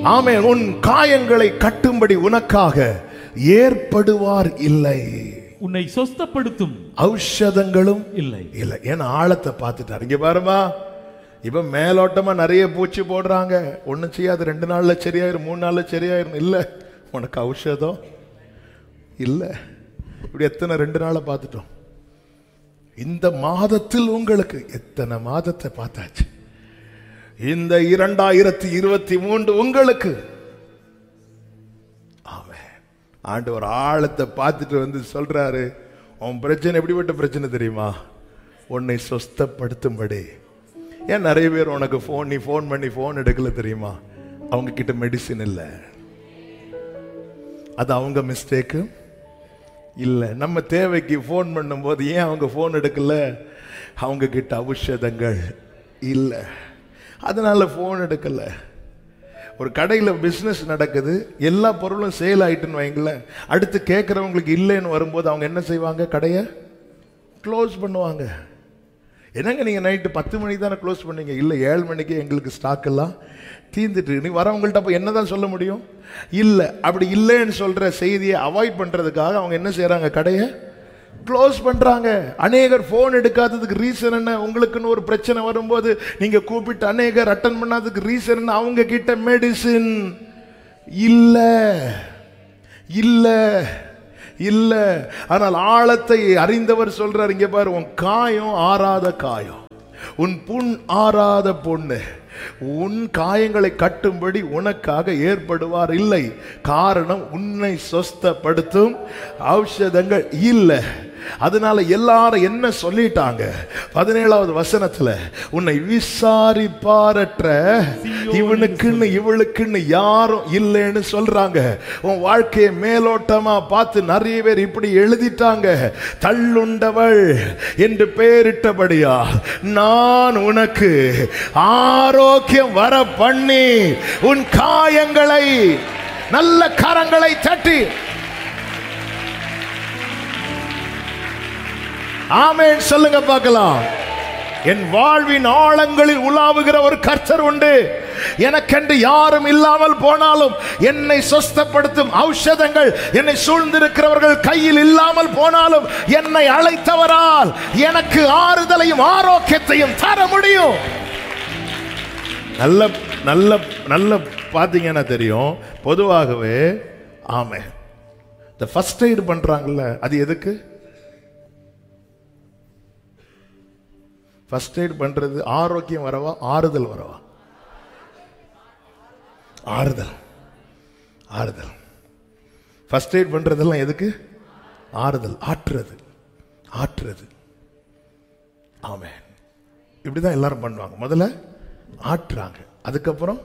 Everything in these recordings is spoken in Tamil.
ஆமென். உன் காயங்களை கட்டும்படி உனக்காக ஏற்படுவார் இல்லை. உன்னை சொஸ்தப்படுத்தும் ஔஷதங்களும் இல்லை இல்லை. ஏன்னா ஆழத்தை பார்த்துட்டாரு. இங்க பாருமா, இப்ப மேலோட்டமா நிறைய பூச்சி போடுறாங்க, ஒன்னும் செய்யாது, 2 நாள்ல சரியாயிரும், 3 நாள்ல சரியாயிரும். இல்ல, உனக்கு ஔஷதம் இல்ல. இப்படி எத்தனை 2 நாளை பார்த்துட்டோம். இந்த மாதத்தில் உங்களுக்கு எத்தனை மாதத்தை பார்த்தாச்சு. இந்த 2023 உங்களுக்கு ஆண்டவர் ஆழத்தை பார்த்துட்டு வந்து சொல்றாரு, உன் பிரச்சனை எப்படிப்பட்ட பிரச்சனை தெரியுமா? உன்னை சொஸ்தப்படுத்தும்படி. ஏன் நிறைய பேர் உனக்கு நீ ஃபோன் பண்ணி ஃபோன் எடுக்கல தெரியுமா? அவங்க கிட்ட மெடிசின் இல்லை, அது அவங்க மிஸ்டேக்கு இல்லை. நம்ம தேவைக்கு ஃபோன் பண்ணும்போது ஏன் அவங்க ஃபோன் எடுக்கல? அவங்க கிட்ட ஔஷதங்கள் இல்லை, அதனால ஃபோன் எடுக்கல. ஒரு கடையில் பிஸ்னஸ் நடக்குது, எல்லா பொருளும் சேல் ஆயிட்டுன்னு வைங்களேன், அடுத்து கேட்குறவங்களுக்கு இல்லைன்னு வரும்போது அவங்க என்ன செய்வாங்க? கடையை க்ளோஸ் பண்ணுவாங்க. என்னங்க நீங்கள் நைட்டு 10 மணிக்கு தானே க்ளோஸ் பண்ணீங்க? இல்லை, 7 மணிக்கு எங்களுக்கு ஸ்டாக் எல்லாம் தீர்ந்துட்டு. நீ வரவங்கள்ட்ட அப்போ என்ன தான் சொல்ல முடியும்? இல்லை. அப்படி இல்லைன்னு சொல்கிற செய்தியை அவாய்ட் பண்ணுறதுக்காக அவங்க என்ன செய்கிறாங்க? கடையை க்ளோஸ் பண்றாங்க. அநேகர் போன் எடுக்காததுக்கு ரீசன் என்ன? உங்களுக்குன்னு ஒரு பிரச்சனை வரும்போது நீங்க கூப்பிட்டு அநேகர் அட்டன் பண்ணாததுக்கு ரீசன் என்ன? அவங்க கிட்ட மெடிசின் இல்ல இல்ல இல்ல. ஆனால் ஆழத்தை அறிந்தவர் சொல்றார், இங்க பாரு, உன் காயம் ஆறாத காயம், உன் புண் ஆறாத பொண்ணு, உன் காயங்களை கட்டும்படி உனக்காக ஏற்படுவார் இல்லை. காரணம், உன்னை சொஸ்தப்படுத்தும் ஔஷதங்கள் இல்லை. அதனால எல்லாரும் என்ன சொல்லிட்டாங்க? 17வது வசனத்துல, உன்னை விசாரிப்பாரற்ற இவனுக்குன்னு இவளுக்குன்னு யாரும் இல்லைன்னு சொல்றாங்க. உன் வாழ்க்கையை மேலோட்டமா பார்த்து நிறைய பேர் இப்படி எழுதிட்டாங்க. தள்ளுண்டவள் என்று பெயரிட்டபடியா நான் உனக்கு ஆரோக்கியம் வர பண்ணி உன் காயங்களை, நல்ல கரங்களை தட்டி ஆமென் சொல்லுங்க பார்க்கலாம். என் வாழ்வின் ஆழங்களில் உலாவுகிற ஒரு கர்த்தர் உண்டு. எனக்கென்று யாரும் இல்லாமல் போனாலும் என்னை சொஸ்தப்படுத்தும் ஔஷதங்கள் என்னை சூழ்ந்திருக்கிறவர்கள் கையில் இல்லாமல் போனாலும் என்னை அழைத்தவரால் எனக்கு ஆறுதலையும் ஆரோக்கியத்தையும் தர முடியும். நல்ல நல்ல நல்ல பார்த்தீங்கன்னா தெரியும். பொதுவாகவே ஆமென், இந்த ஃபர்ஸ்ட் எய்ட் பண்றாங்கல்ல, அது எதுக்கு? ஃபர்ஸ்ட் எய்ட் பண்றது ஆரோக்கியம் வரவா, ஆறுதல் வரவா? ஆறுதல் ஆறுதல். ஃபர்ஸ்ட் எய்ட் பண்றதெல்லாம் எதுக்கு? ஆறுதல், ஆற்றுறது ஆற்றுறது. ஆமென். இப்படிதான் எல்லாரும் பண்ணுவாங்க. முதல்ல ஆற்றுறாங்க, அதுக்கப்புறம்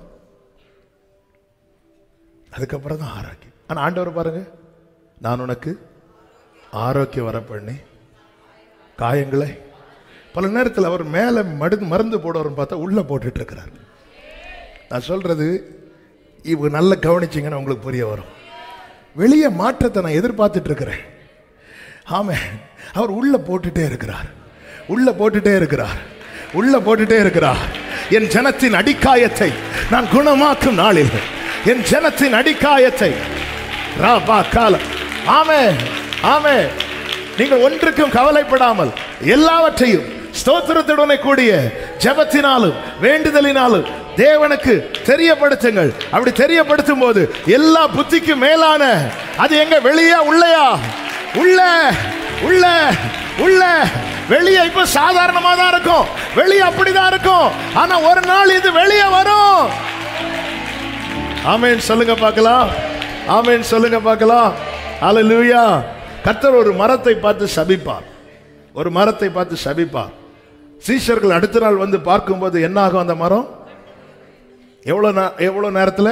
தான் ஆரோக்கியம். ஆனா ஆண்டவர் பாருங்க, நான் உனக்கு ஆரோக்கியம் வர பண்ணி காயங்களை. பல நேரத்தில் அவர் மேலே மருந்து போடுவார்னு பார்த்தா உள்ள போட்டுட்டு இருக்கிறார். நான் சொல்றது இவங்க நல்ல கவனிச்சிங்கன்னா உங்களுக்கு புரிய வரும். வெளியே மாற்றத்தை நான் எதிர்பார்த்துட்டு இருக்கிறேன். ஆமே, அவர் உள்ள போட்டுட்டே இருக்கிறார், உள்ள போட்டுட்டே இருக்கிறார், உள்ள போட்டுட்டே இருக்கிறார். என் ஜனத்தின் அடிக்காயத்தை நான் குணமாக்கும் நாளில், என் ஜனத்தின் அடிக்காயத்தை ராபா காலம். ஆமே ஆமே. நீங்கள் ஒன்றுக்கும் கவலைப்படாமல் எல்லாவற்றையும் ஸ்தோத்திரத்துடனே கூடிய ஜெபத்தினாலும் வேண்டுதலினாலும் தேவனுக்கு தெரியப்படுத்துங்கள். அப்படி தெரியப்படுத்தும் போது எல்லா புத்திக்கும் மேலான, அது எங்க? வெளியே உள்ளயா? உள்ள உள்ள உள்ள. வெளியே இப்ப சாதாரணமா தான் இருக்கும், வெளியே அப்படிதான் இருக்கும். ஆனா ஒரு நாள் இது வெளியே வரும். ஆமென் சொல்லுங்க பார்க்கலாம். ஆமென் சொல்லுங்க பார்க்கலாம். ஹல்லேலூயா. கர்த்தர் ஒரு மரத்தை பார்த்து சபிப்பார், ஒரு மரத்தை பார்த்து சபிப்பார். சீஷர்கள் அடுத்த நாள் வந்து பார்க்கும்போது என்ன ஆகும்? அந்த மரம் எவ்வளவு நேரத்தில்?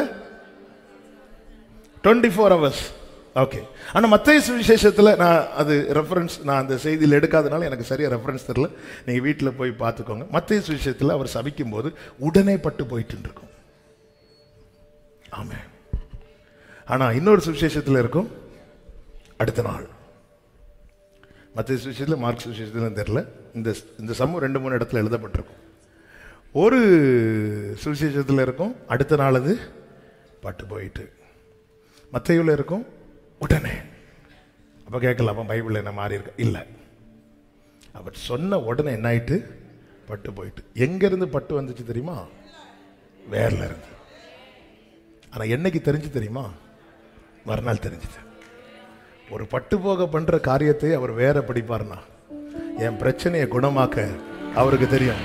24 hours. ஓகே. ஆனால் மத்தேயு சுவிசேஷத்தில் நான் அது ரெஃபரன்ஸ், நான் அந்த செய்தியில் எடுக்காதனால எனக்கு சரியா ரெஃபரன்ஸ் தெரியல. நீங்கள் வீட்டில் போய் பார்த்துக்கோங்க. மத்தேயு சுவிசேஷத்தில் அவர் சபிக்கும் போது உடனே பட்டு போயிட்டு இருக்கும். ஆமாம். ஆனால் இன்னொரு சுவிசேஷத்தில் இருக்கும் அடுத்த நாள். மத்திய சுவிசேஷத்தில், மார்க் சுவிசேஷத்தில் தெரியல. இந்த சமூகம் 2-3 இடத்துல எழுதப்பட்டிருக்கும். ஒரு சுவிசேஷத்தில் இருக்கும் அடுத்த நாள் அது பட்டு போயிட்டு. மத்தேயுல இருக்கும் உடனே. அப்ப கேட்கல, அப்ப பைபிள் என்ன மாறி இருக்கு? இல்லை, அவர் சொன்ன உடனே என்ன ஆயிட்டு? பட்டு போயிட்டு. எங்க இருந்து பட்டு வந்துச்சு தெரியுமா? வேர்ல இருந்து. ஆனா என்னைக்கு தெரிஞ்சு தெரியுமா? மறுநாள் தெரிஞ்சுது. ஒரு பட்டு போக பண்ற காரியத்தை அவர் வேற படிப்பார்னா என் பிரச்சனையை குணமாக்க அவருக்கு தெரியும்.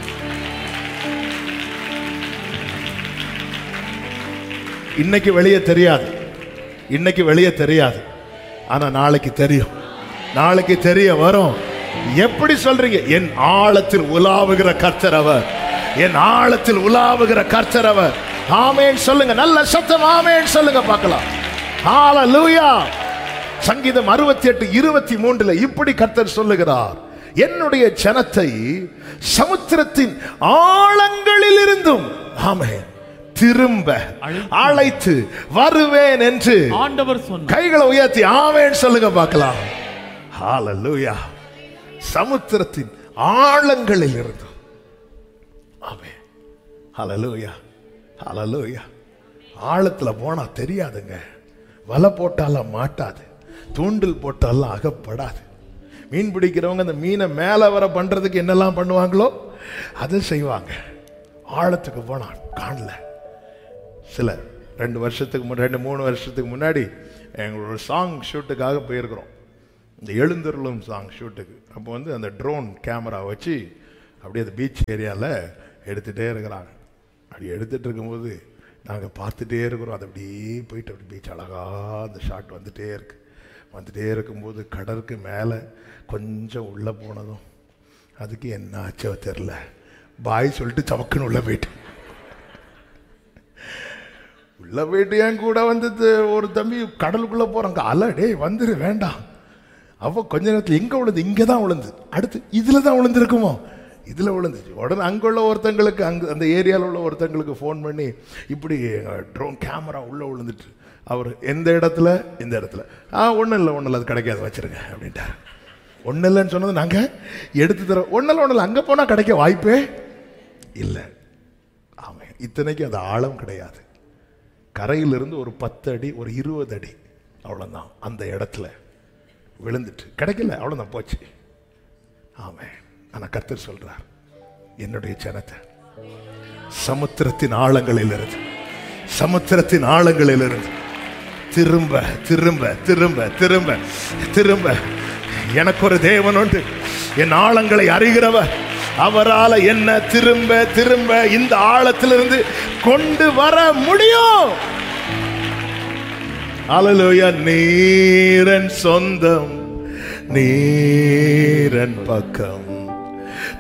இன்னைக்கு வெளியே தெரியாது, இன்னைக்கு வெளியே தெரியாது, ஆனா நாளைக்கு தெரியும், நாளைக்கு தெரிய வரும். எப்படி சொல்றீங்க? என் ஆழத்தில் உலாவுகிற கர்த்தர் அவர், என் ஆழத்தில் உலாவுகிற கர்த்தர் அவர். ஆமென் சொல்லுங்க, நல்ல சத்தம் ஆமென் சொல்லுங்க பார்க்கலாம். ஹalleluya. சங்கீதம் 68:23 இப்படி கர்த்தர் சொல்லுகிறார், என்னுடைய ஜனத்தை சமுத்திரத்தின் ஆழங்களில் இருந்தும் ஆமென் திரும்ப அழைத்து வருவேன் என்று ஆண்டவர் சொன்னார். கைகளை உயர்த்தி ஆமென் சொல்லுங்க பார்க்கலாம். ஹalleluya. சமுத்திரத்தின் ஆழங்களில் இருந்தும் ஆமென். ஹalleluya, ஹalleluya. ஆழத்துல போனா தெரியாதுங்க. வலை போட்டாலாம் மாட்டாது, தூண்டில் போட்டாலாம் அகப்படாது. மீன் பிடிக்கிறவங்க அந்த மீனை மேலே வர பண்றதுக்கு என்னெல்லாம் பண்ணுவாங்களோ அதை செய்வாங்க. ஆழத்துக்கு போனா காணல. சில 2-3 வருஷத்துக்கு முன்னாடி எங்களோட சாங் ஷூட்டுக்காக போயிருக்கிறோம், இந்த எழுந்தருளும் சாங் ஷூட்டுக்கு. அப்போ அந்த ட்ரோன் கேமரா வச்சு அப்படியே அந்த பீச் ஏரியாவில் எடுத்துகிட்டே இருக்கிறாங்க. அப்படி எடுத்துகிட்டு இருக்கும்போது நாங்கள் பார்த்துட்டே இருக்கிறோம். அது அப்படியே போயிட்டு அப்படி பீச் அழகாக அந்த ஷாட் வந்துட்டே இருக்கும்போது கடலுக்கு மேலே கொஞ்சம் உள்ளே போனதும் அதுக்கு என்ன ஆச்சோ தெரில, பாய் சொல்லிட்டு சமக்குன்னு உள்ளே போயிட்டு என் கூட ஒரு தம்பி கடலுக்குள்ளே போகிறாங்க. அலடே வந்துரு வேண்டாம். அப்போ கொஞ்ச நேரத்தில் எங்கே விழுந்து? இங்கே தான் விழுந்து. அடுத்து இதில் தான் விழுந்துருக்குமோ? இதில் விழுந்துச்சு. உடனே அங்கே உள்ள ஒருத்தங்களுக்கு, அந்த ஏரியாவில் உள்ள ஒருத்தங்களுக்கு ஃபோன் பண்ணி இப்படி ட்ரோன் கேமரா உள்ளே விழுந்துட்டு, அவர் எந்த இடத்துல? இந்த இடத்துல. ஒன்றும் இல்லை அது கிடைக்காது, வச்சுருங்க அப்படின்ட்டார். ஒன்றும் இல்லைன்னு சொன்னது நாங்கள் எடுத்து தரோம். ஒன்றும் இல்லை அங்கே போனால் கிடைக்க வாய்ப்பே இல்லை. ஆமாம், இத்தனைக்கு அது ஆழம் கிடையாது. கரையிலிருந்து ஒரு 10 அடி, ஒரு 20 அடி அவ்வளோதான். அந்த இடத்துல விழுந்துட்டு கிடைக்கல, அவ்வளோதான், போச்சு. ஆமாம். ஆனால் கர்த்தர் சொல்றார், என்னுடைய ஜனத்தை சமுத்திரத்தின் ஆழங்களிலிருந்து திரும்ப திரும்ப திரும்ப திரும்ப திரும்ப எனக்கு ஒரு தேவன் உண்டு, என் ஆழங்களை அறிகிறவர். அவரால் என்ன திரும்ப திரும்ப இந்த ஆழத்திலிருந்து கொண்டு வர முடியும். அல்லேலூயா. நீரன் சொந்தம், நீரன் பக்கம்,